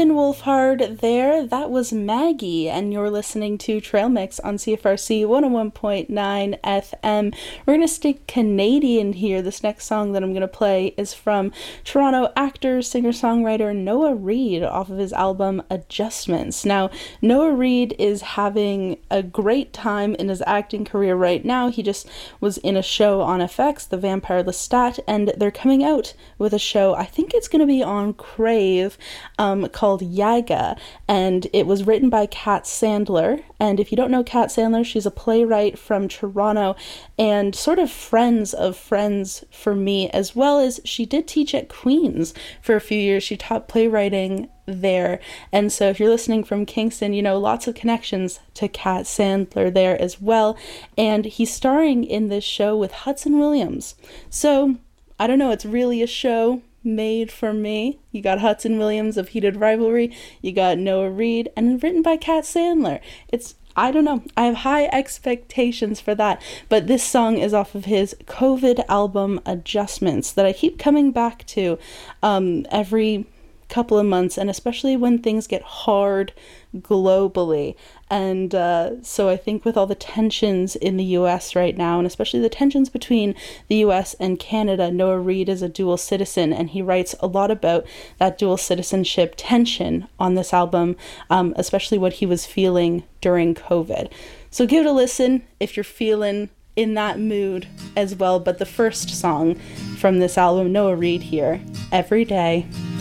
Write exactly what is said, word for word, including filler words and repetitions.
Finn Wolfhard there. That was Maggie, and you're listening to Trail Mix on C F R C one oh one point nine F M. We're going to stay Canadian here. This next song that I'm going to play is from Toronto actor, singer-songwriter Noah Reid off of his album Adjustments. Now, Noah Reid is having a great time in his acting career right now. He just was in a show on F X, The Vampire Lestat, and they're coming out with a show, I think it's going to be on Crave, um, called Yaga, and it was written by Kat Sandler. And if you don't know Kat Sandler, she's a playwright from Toronto and sort of friends of friends for me, as well as she did teach at Queen's for a few years. She taught playwriting there, and so if you're listening from Kingston, you know, lots of connections to Kat Sandler there as well. And he's starring in this show with Hudson Williams, so I don't know, it's really a show made for me. You got Hudson Williams of Heated Rivalry, you got Noah Reid, and written by Kat Sandler. It's, I don't know, I have high expectations for that. But this song is off of his COVID album Adjustments that I keep coming back to um, every couple of months, and especially when things get hard globally. And uh, so I think with all the tensions in the U S right now, and especially the tensions between the U S and Canada, Noah Reid is a dual citizen, and he writes a lot about that dual citizenship tension on this album, um, especially what he was feeling during COVID. So give it a listen if you're feeling in that mood as well. But the first song from this album, Noah Reid here, Every Day.